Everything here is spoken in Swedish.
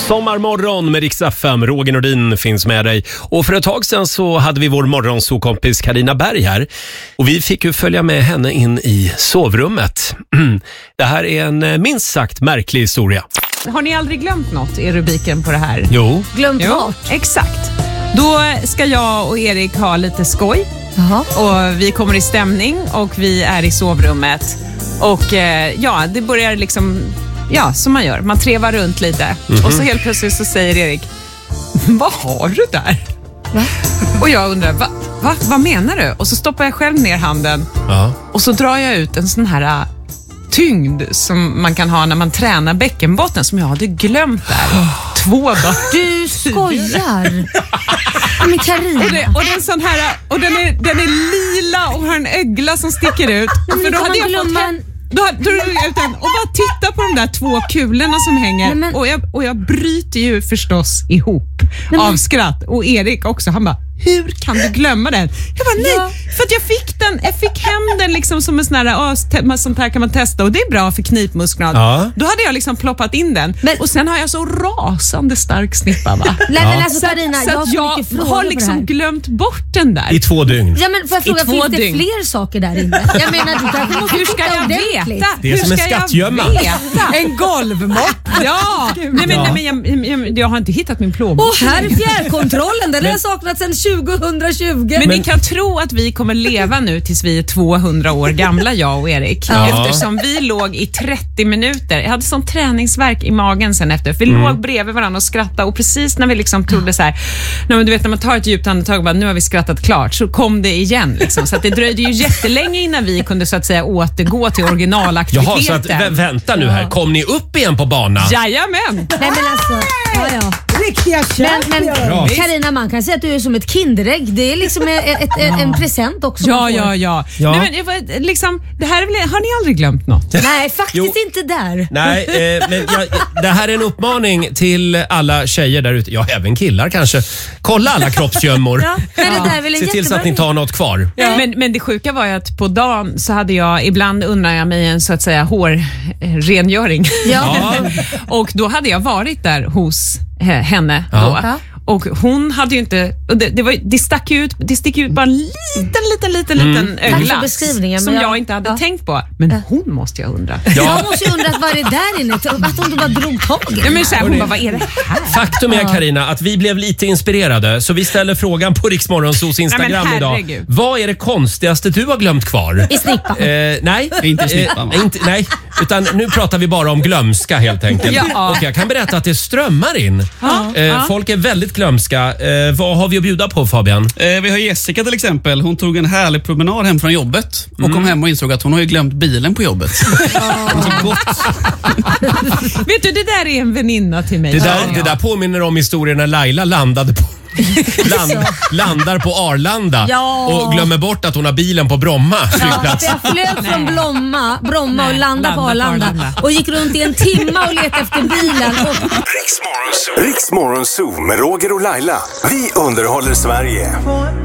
Sommarmorgon med Rix FM. Roger Nordin finns med dig. Och för ett tag sedan så hade vi vår morgonsokompis Carina Berg här. Och vi fick ju följa med henne in i sovrummet. Det här är en minst sagt märklig historia. Har ni aldrig glömt något i rubriken på det här? Jo. Glömt bort? Exakt. Då ska jag och Erik ha lite skoj. Jaha. Och vi kommer i stämning och vi är i sovrummet. Och ja, det börjar liksom... Ja, som man gör. Man trevar runt lite. Och så helt plötsligt så säger Erik: vad har du där? Va? Och jag undrar, vad menar du? Och så stoppar jag själv ner handen. Ja. Och så drar jag ut en sån här tyngd som man kan ha när man tränar bäckenbotten, som jag hade glömt där 2 dagar. Du skojar. Men Carina. Och den sån här, och den är lila och har en ögla som sticker ut. För då hade jag fått Då drog jag ut den och bara titta på de där 2 kulorna som hänger. Nej, men... och jag bryter ju förstås ihop av skratt. Och Erik också, han bara: hur kan du glömma den? Jag bara, nej, för att jag fick hem den liksom som en sån här, sånt här kan man testa och det är bra för knipmusklerna. Ja. Då hade jag liksom ploppat in den. Och sen har jag så rasande stark snippa, va? Nej, men alltså, Carina, så att jag har liksom glömt bort den där. I 2 dygn. Ja, men för att fråga, finns det dygn. fler saker där inne? Jag menar, hur ska jag veta? Det är som en skattgömma. En golvmopp. Ja. Nej, jag har inte hittat min plånbok. Här är fjärrkontrollen, den har saknat sedan 2020. Men ni kan tro att vi kommer leva nu tills vi är 200 år gamla, jag och Erik. Ja. Eftersom vi låg i 30 minuter. Jag hade sån träningsverk i magen sen efter. För vi låg bredvid varandra och skrattade. Och precis när vi liksom trodde så här, du vet när man tar ett djupt andetag och bara, nu har vi skrattat klart, så kom det igen. Liksom. Så att det dröjde ju jättelänge innan vi kunde så att säga återgå till originalaktiviteten. Jaha, så att, vänta nu här. Kom ni upp igen på banan? Jajamän! Nej, men alltså, ja. Riktiga Men Carina, man kan säga att du är som ett kinderägg. Det är liksom en present också. Ja. Nej, men, liksom, det här är väl, har ni aldrig glömt något? Nej, faktiskt inte där. Nej, men det här är en uppmaning till alla tjejer där ute. Ja, även killar kanske. Kolla alla kroppsgömmor. Men det där är väl en se till så att ni tar något kvar. Ja. Men det sjuka var ju att på dagen så hade jag, ibland undrar jag mig en så att säga hårrengöring. Ja. Och då hade jag varit där hos henne då. Ja. Och hon hade ju inte, det stack ut bara en liten ögla som jag inte hade tänkt på. Men hon måste jag undra. Jag måste ju undra vad är det där inne, att hon bara drog tag i. Ja, men så här, hon bara, vad är det här? Faktum är, Carina, att vi blev lite inspirerade, så vi ställer frågan på Rix Morgonzos Instagram idag. Vad är det konstigaste du har glömt kvar? I snippan. Nej, inte snippan. Nej, utan nu pratar vi bara om glömska helt enkelt. Ja. Och jag kan berätta att det strömmar in. Folk är väldigt glömska. Vad har vi att bjuda på, Fabian? Vi har Jessica till exempel. Hon tog en härlig promenad hem från jobbet och kom hem och insåg att hon har ju glömt bilen på jobbet. Vet du, det där är en väninna till mig. Det där påminner om historien när Laila landar på Arlanda och glömmer bort att hon har bilen på Bromma flygplats. Jag flög från Bromma och landade på Arlanda och gick runt i en timme och letade efter bilen. Rix Morgonzoo med Roger och Laila. Vi underhåller Sverige.